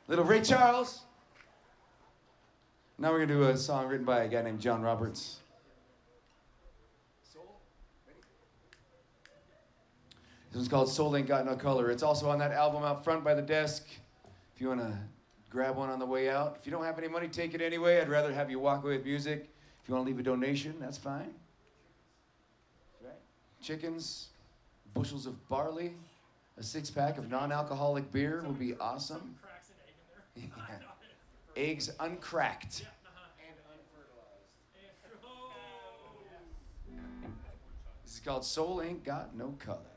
Little Ray Charles. Now we're going to do a song written by a guy named John Roberts. This one's called Soul Ain't Got No Color. It's also on that album out front by the desk. If you want to grab one on the way out. If you don't have any money, take it anyway. I'd rather have you walk away with music. If you want to leave a donation, that's fine. Right. Chickens, bushels of barley, a 6-pack of non-alcoholic beer would be awesome. Yeah. Eggs uncracked. And unfertilized. This is called Soul Ain't Got No Color.